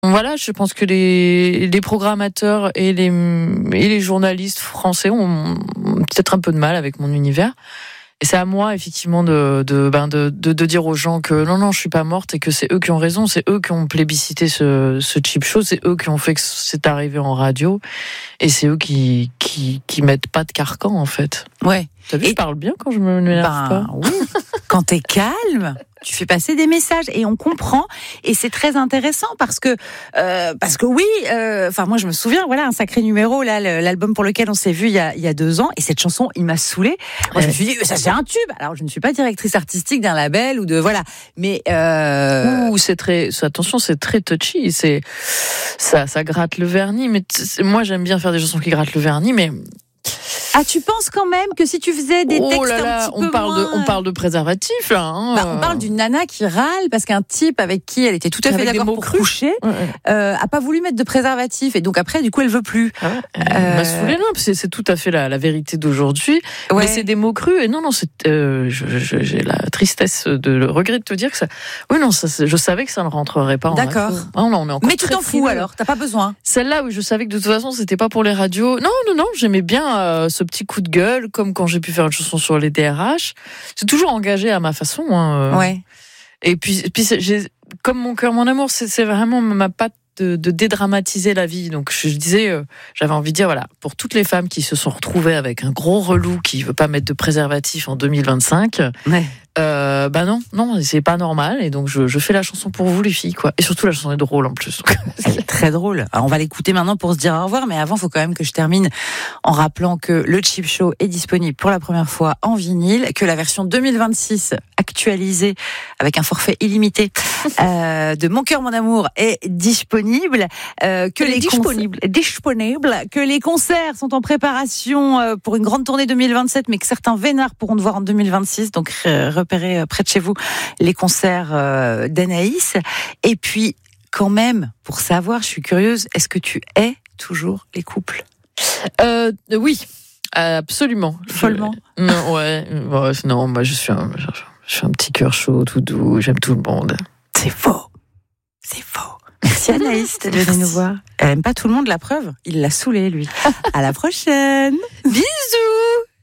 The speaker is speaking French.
Voilà, je pense que les programmateurs et les journalistes français ont peut-être un peu de mal avec mon univers. Et c'est à moi, effectivement, de dire aux gens que non, je suis pas morte et que c'est eux qui ont raison, c'est eux qui ont plébiscité ce cheap show, c'est eux qui ont fait que c'est arrivé en radio et c'est eux qui mettent pas de carcan, en fait. Ouais. T'as vu, je parle bien quand je me m'énerve pas. Oui. Quand t'es calme, tu fais passer des messages et on comprend. Et c'est très intéressant parce que oui, moi je me souviens, voilà, un sacré numéro, là, l'album pour lequel on s'est vu il y a 2 ans. Et cette chanson, il m'a saoulée. Moi, je me suis dit, ça c'est un tube. Alors, je ne suis pas directrice artistique d'un label ou de, voilà. Mais, attention, c'est très touchy. Ça gratte le vernis. Mais moi, j'aime bien faire des chansons qui grattent le vernis, mais. Ah, tu penses quand même que si tu faisais des textes un petit peu on parle de préservatif, là. Hein. On parle d'une nana qui râle parce qu'un type avec qui elle était tout à fait d'accord pour coucher a pas voulu mettre de préservatif. Et donc après, du coup, elle veut plus. M'a saoulé, non, c'est tout à fait la vérité d'aujourd'hui. Ouais. Mais c'est des mots crus. Et non, j'ai la tristesse le regret de te dire que ça. Oui, non, je savais que ça ne rentrerait pas en radio. D'accord. Mais tu t'en fous alors, t'as pas besoin. Celle-là, oui, je savais que de toute façon, c'était pas pour les radios. Non, j'aimais bien ce petit coup de gueule, comme quand j'ai pu faire une chanson sur les DRH. C'est toujours engagé à ma façon. Ouais. Et puis comme Mon cœur, mon amour, c'est vraiment ma patte de dédramatiser la vie. Donc je disais, j'avais envie de dire, voilà, pour toutes les femmes qui se sont retrouvées avec un gros relou qui veut pas mettre de préservatif en 2025, non, c'est pas normal. Et donc je fais la chanson pour vous les filles, quoi. Et surtout la chanson est drôle en plus. Elle est très drôle. Alors, on va l'écouter maintenant pour se dire au revoir, mais avant, faut quand même que je termine en rappelant que le Cheap Show est disponible pour la première fois en vinyle, que la version 2026 actualisée avec un forfait illimité de Mon cœur, mon amour est disponible, que les concerts sont en préparation pour une grande tournée 2027, mais que certains vénards pourront te voir en 2026. Donc repérez près de chez vous les concerts d'Anaïs. Et puis quand même, pour savoir, je suis curieuse, est-ce que tu hais toujours les couples ? Oui, absolument. Follement. Non, moi je suis un petit cœur chaud, tout doux, j'aime tout le monde. C'est faux. Merci Anaïs d'être venue nous voir. Elle aime pas tout le monde, la preuve. Il l'a saoulée, lui. À la prochaine. Bisous.